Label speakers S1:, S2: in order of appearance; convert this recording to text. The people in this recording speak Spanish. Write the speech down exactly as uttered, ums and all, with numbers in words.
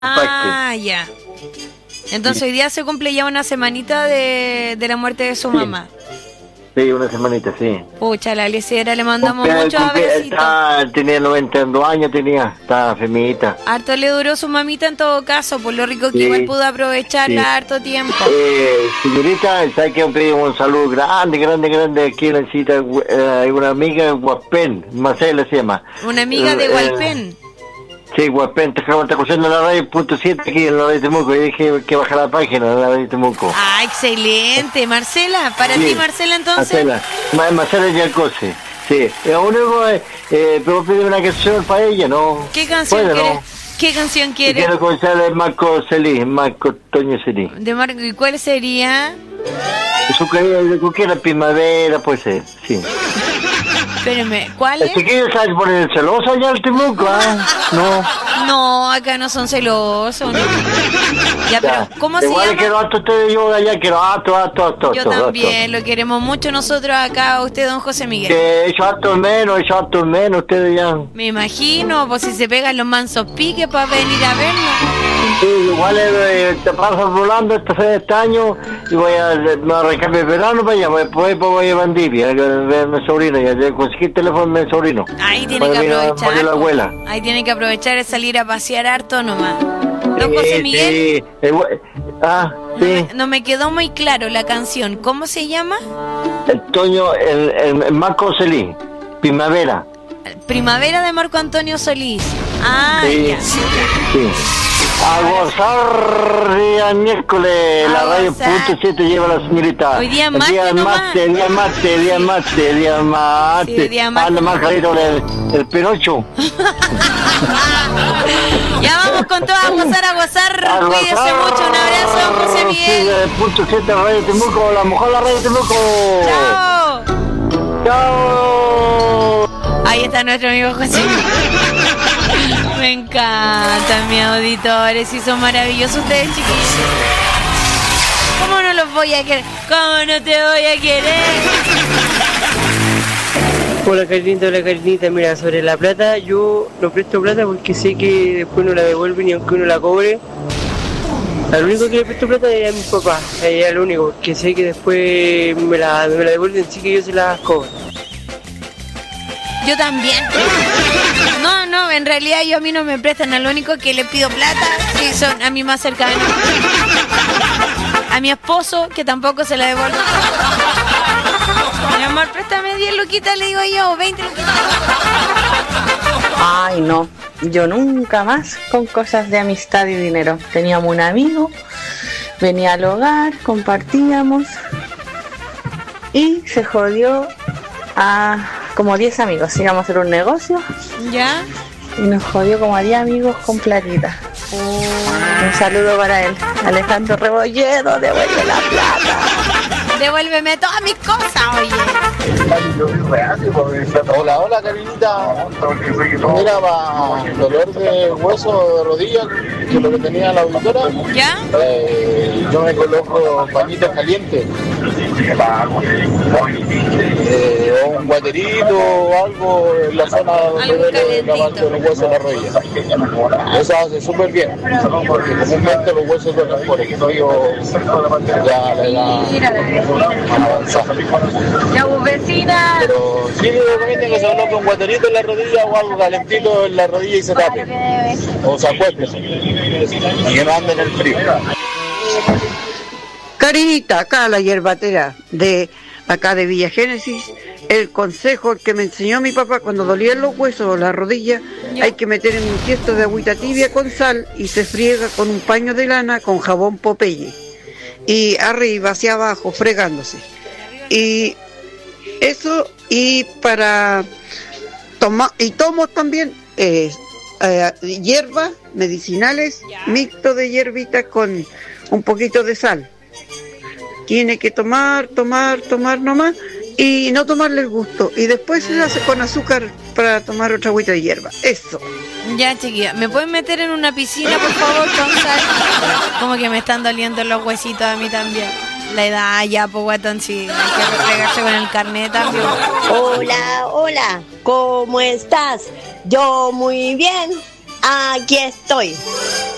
S1: Ah, ya. Entonces sí. Hoy día se cumple ya una semanita de, de la muerte de su sí. mamá.
S2: Sí, una semanita, sí.
S1: Pucha, la Lisiera, le mandamos
S2: Cumple,
S1: muchos
S2: cumple,
S1: abracitos.
S2: Está, tenía noventa y dos años, tenía, estaba femita.
S1: Harto le duró su mamita en todo caso, por lo rico que
S2: sí.
S1: igual pudo aprovecharla
S2: sí.
S1: harto tiempo.
S2: Eh, señorita, ¿sabe que pedimos un saludo grande, grande, grande aquí en la cita? Hay eh, una amiga de Hualpén, Marcela se llama.
S1: Una amiga de Hualpén. Eh,
S2: Sí, Hualpén, te está escuchando la radio punto siete aquí en la radio de Temuco. Y dije que baja la página de la radio de Temuco.
S1: Ah, excelente. Marcela, para sí. ti, Marcela, entonces.
S2: Marcela, Ma Marcela Yalcose. Sí, lo único es, eh, pero pide una canción para ella, ¿no?
S1: ¿Qué canción
S2: ¿Puede,
S1: quieres?
S2: no?
S1: ¿Qué canción quieres?
S2: Quiero conocer de Marco Celí, Marco Toño Celí.
S1: ¿De Marco? ¿Y cuál sería?
S2: Su de cualquier primavera, puede ser, sí.
S1: Espérame, ¿cuál es?
S2: ¿Este que sabes poner celoso allá al Temuco, ah? No.
S1: No, acá no son celosos. No. Ya, pero ¿cómo se
S2: igual
S1: llama?
S2: Quiero harto ustedes, yo allá quiero harto, harto, harto.
S1: Yo
S2: harto,
S1: también,
S2: harto.
S1: Lo queremos mucho nosotros acá, a usted, don José Miguel.
S2: Que hecho harto menos, hecho harto menos, ustedes ya.
S1: Me imagino, pues si se pegan los mansos piques para venir a verlo.
S2: Sí, igual eh, te pasas volando este, este año y voy a, me arrancar mi verano para allá, después voy a Valdivia, a ver a mi sobrino, ya conseguí el teléfono de mi sobrino.
S1: Ahí tiene que aprovechar.
S2: A, la abuela.
S1: Ahí tiene que aprovechar de salir a pasear harto nomás. Don José Miguel.
S2: Sí, eh, ah, sí.
S1: No me, no me quedó muy claro la canción. ¿Cómo se llama?
S2: El Toño, el, el, el Marco Solís, Primavera.
S1: Primavera de Marco Antonio Solís. Ah,
S2: sí,
S1: ya.
S2: Sí. A gozar día miércoles, a la radio punto siete lleva la señorita.
S1: Hoy día
S2: mate, día mate, día mate, día mate, día mate.
S1: Sí, día mate.
S2: Anda más carito el, el Pinocho.
S1: Ya vamos con todo a gozar, a gozar. A Cuídese gozar. Mucho, un abrazo, don José Miguel.
S2: Sí, punto siete Radio Temuco, la mejor la radio Temuco.
S1: Chao.
S2: Chao.
S1: Ahí está nuestro amigo José. Me encantan mis auditores, y son maravillosos ustedes, chiquillos. ¿Cómo no los voy a querer? ¿Cómo no te voy a querer?
S3: Hola Carlita, hola Carlita, mira, sobre la plata, yo no presto plata porque sé que después no la devuelven y aunque uno la cobre, al único que le presto plata es a mi papá, a ella es lo único, porque sé que después me la, me la devuelven, sí que yo se la cobro.
S1: Yo también. No, no, en realidad yo a mí no me prestan, a lo único que le pido plata, sí, son a mí más cercanos. A mi esposo, que tampoco se la devuelvo. Mi amor, préstame diez luquitas, le digo yo, veinte luquitas.
S4: Ay, no, yo nunca más con cosas de amistad y dinero. Teníamos un amigo, venía al hogar, compartíamos y se jodió a como diez amigos. Íbamos a hacer un negocio.
S1: ¿Ya?
S4: Y nos jodió como a diez amigos con platita. Oh. Un saludo para él. Alejandro Rebolledo, devuelve la plata.
S1: Devuélveme todas mis cosas, oye.
S5: Hola, hola, Carolita. Mira, para el dolor de hueso de rodilla, que es lo que tenía la auditora,
S1: ¿ya?
S5: Eh, yo me coloco pañitos calientes. Eh, o un guaterito o algo en la zona donde duele la parte de los huesos de la rodilla. Eso hace súper bien, porque comúnmente los huesos duelen por el frío, ya la edad avanzada.
S4: Ya, vecina.
S5: Pero sí le recomiendo que se coloque un guaterito en la rodilla o algo calentito en la rodilla y se tape. O se acueste. Y que no ande en el frío.
S6: Carinita, acá la hierbatera de acá de Villa Génesis, el consejo que me enseñó mi papá cuando dolían los huesos o la rodilla, hay que meter en un tiesto de agüita tibia con sal y se friega con un paño de lana con jabón Popeye y arriba hacia abajo fregándose. Y eso, y para tomar, y tomo también eh, eh, hierbas medicinales, mixto de hierbitas con un poquito de sal. Tiene que tomar, tomar, tomar nomás y no tomarle el gusto. Y después se hace con azúcar para tomar otra agüita de hierba. Eso.
S1: Ya, chiquilla, ¿me pueden meter en una piscina, por favor, con sal? Como que me están doliendo los huesitos a mí también. La edad ya, pues, guatón, sí. Hay que refregarse con el carnet también.
S7: Hola, hola, ¿cómo estás? Yo muy bien, aquí estoy.